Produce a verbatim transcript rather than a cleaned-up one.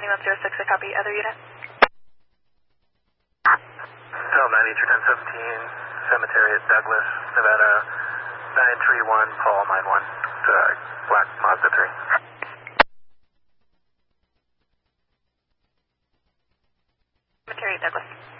twenty-one oh six, I copy. Other unit? Cell nine eight ten seventeen, cemetery at Douglas, Nevada, nine three one, Paul nine one, uh, black Mazda three. Cemetery at Douglas.